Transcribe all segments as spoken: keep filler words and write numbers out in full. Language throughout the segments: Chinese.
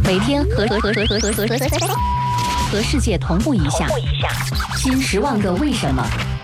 每天和和和和和和和和和世界同步一下，新十万个为什么。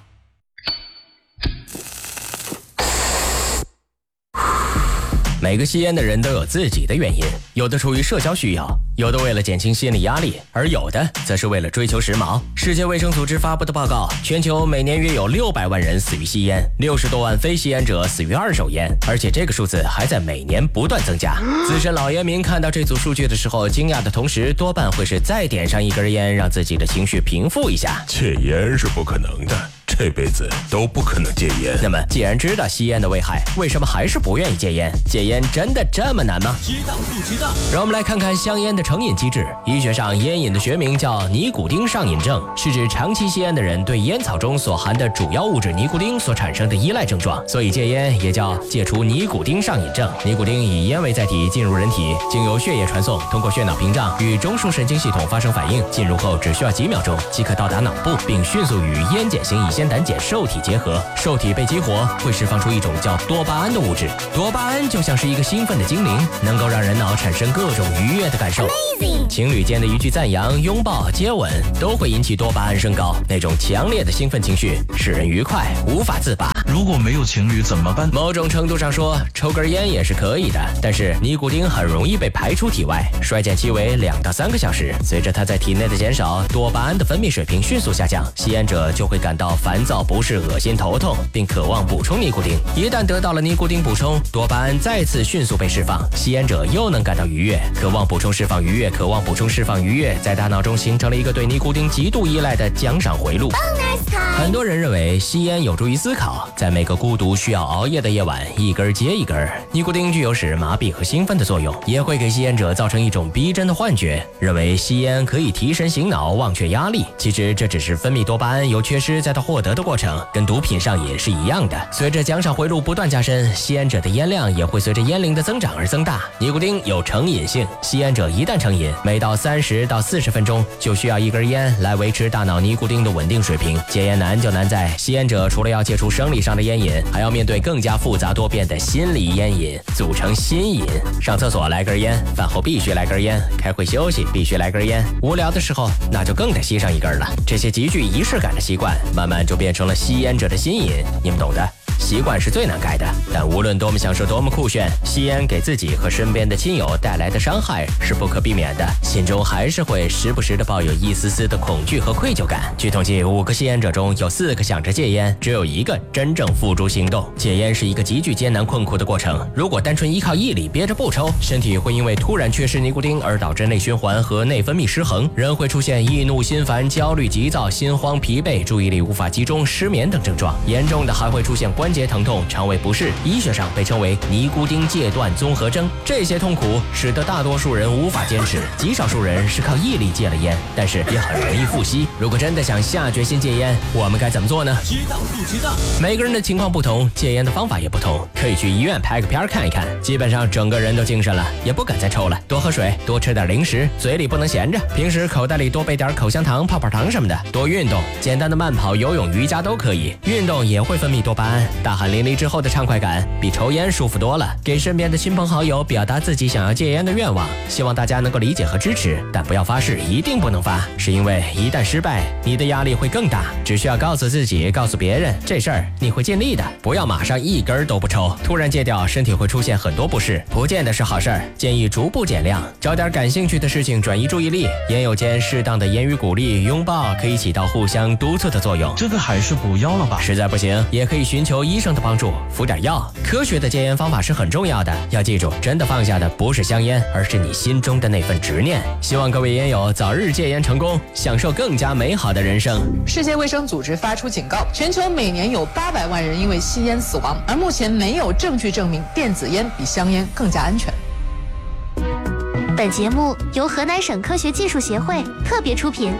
每个吸烟的人都有自己的原因，有的出于社交需要，有的为了减轻心理压力，而有的则是为了追求时髦。世界卫生组织发布的报告，全球每年约有六百万人死于吸烟，六十多万非吸烟者死于二手烟，而且这个数字还在每年不断增加。资深老烟民看到这组数据的时候，惊讶的同时，多半会是再点上一根烟，让自己的情绪平复一下。 戒烟是不可能的，这辈子都不可能戒烟。 那么既然知道吸烟的危害，为什么还是不愿意戒烟？戒烟真的这么难吗？ 知道不知道？ 让我们来看看香烟的成瘾机制。医学上，烟瘾的学名叫尼古丁上瘾症，是指长期吸烟的人对烟草中所含的主要物质尼古丁所产生的依赖症状，所以戒烟也叫戒除尼古丁上瘾症。尼古丁以烟为载体进入人体，经由血液传送，通过血脑屏障与中枢神经系统发生反应，进入后只需要几秒钟即可到达脑部，并迅速与烟碱型乙酰胆碱受体结合。受体被激活，会释放出一种叫多巴胺的物质。多巴胺就像是一个兴奋的精灵，能够让人脑产生各种愉悦的感受。情侣间的一句赞扬、拥抱、接吻都会引起多巴胺升高，那种强烈的兴奋情绪使人愉快，无法自拔。 如果没有情侣怎么办？ 某种程度上说，抽根烟也是可以的，但是尼古丁很容易被排出体外，衰减期为两到三个小时。随着它在体内的减少，多巴胺的分泌水平迅速下降，吸烟者就会感到烦躁、不适、恶心、头痛，并渴望补充尼古丁。一旦得到了尼古丁补充，多巴胺再次迅速被释放，吸烟者又能感到愉悦，渴望补充释放愉悦，渴望补充释放愉悦，在大脑中形成了一个对尼古丁极度依赖的奖赏回路。很多人认为吸烟有助于思考，在每个孤独需要熬夜的夜晚，一根接一根。尼古丁具有使人麻痹和兴奋的作用，也会给吸烟者造成一种逼真的幻觉，认为吸烟可以提神醒脑、忘却压力。其实这只是分泌多巴胺由缺失再到获得的过程，跟毒品上瘾是一样的。随着奖赏回路不断加深，吸烟者的烟量也会随着烟龄的增长而增大。尼古丁有成瘾性，吸烟者一旦成瘾，每到三十到四十分钟就需要一根烟来维持大脑尼古丁的稳定水平。戒烟难就难在，吸烟者除了要戒除生理上的烟瘾，还要面对更加复杂多变的心理烟瘾，组成心瘾。上厕所来根烟，饭后必须来根烟，开会休息必须来根烟，无聊的时候那就更得吸上一根了。这些极具仪式感的习惯，慢慢就变成了吸烟者的心瘾，你们懂的。习惯是最难改的，但无论多么享受多么酷炫，吸烟给自己和身边的亲友带来的伤害是不可避免的，心中还是会时不时的抱有一丝丝的恐惧和愧疚感。据统计，五个吸烟者中有四个想着戒烟，只有一个真正付诸行动。戒烟是一个极具艰难困苦的过程，如果单纯依靠毅力憋着不抽，身体会因为突然缺失尼古丁而导致内循环和内分泌失衡，人会出现易怒、心烦、焦虑、急躁、心慌、疲惫、注意力无法集中、失眠等症状，严重的还会出现关节疼痛、肠胃不适，医学上被称为尼古丁戒断综合征。这些痛苦使得大多数人无法坚持，极少数人是靠毅力戒了烟，但是也很容易复吸。如果真的想下决心戒烟，我们该怎么做呢？ 知道不知道？ 每个人的情况不同，戒烟的方法也不同，可以去医院拍个片看一看，基本上整个人都精神了，也不敢再抽了。多喝水，多吃点零食，嘴里不能闲着，平时口袋里多备点口香糖、泡泡糖什么的。多运动，简单的慢跑、游泳、瑜伽都可以，运动也会分泌多巴胺，大汗淋漓之后的畅快感比抽烟舒服多了。给身边的亲朋好友表达自己想要戒烟的愿望，希望大家能够理解和支持，但不要发誓一定不能发，是因为一旦失败，你的压力会更大。只需要告诉自己，告诉别人，这事儿你会尽力的，不要马上一根都不抽，突然戒掉，身体会出现很多不适，不见得是好事儿。建议逐步减量，找点感兴趣的事情转移注意力。烟友间适当的言语鼓励、拥抱可以起到互相督促的作用。 这个还是不要了吧， 实在不行也可以寻求医生的帮助，服点药。科学的戒烟方法是很重要的，要记住，真的放下的不是香烟，而是你心中的那份执念。希望各位烟友早日戒烟成功，享受更加美好的人生。 世界卫生组织发出警告，全球每年有八百万人因为吸烟死亡，而目前没有证据证明电子烟比香烟更加安全。 本节目由河南省科学技术协会特别出品。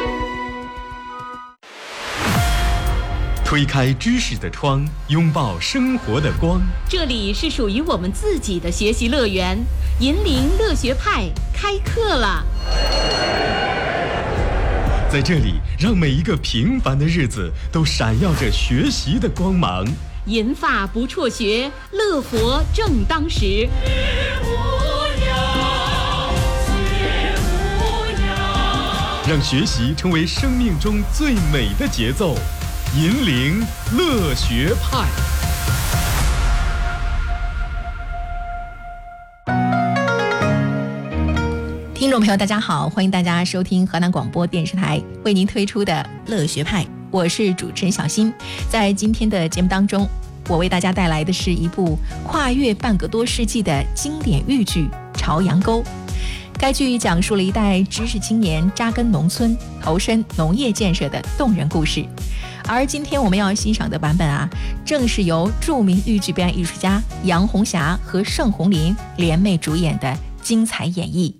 推开知识的窗，拥抱生活的光。 这里是属于我们自己的学习乐园，银铃乐学派开课了。 在这里，让每一个平凡的日子都闪耀着学习的光芒。 银发不辍学，乐活正当时。 让学习成为生命中最美的节奏。银铃乐学派。 听众朋友大家好，欢迎大家收听河南广播电视台为您推出的乐学派，我是主持人小新。在今天的节目当中，我为大家带来的是一部跨越半个多世纪的经典豫剧《朝阳沟》。该剧讲述了一代知识青年扎根农村、投身农业建设的动人故事。而今天我们要欣赏的版本啊，正是由著名豫剧表演艺术家杨红霞和盛红林联袂主演的精彩演绎。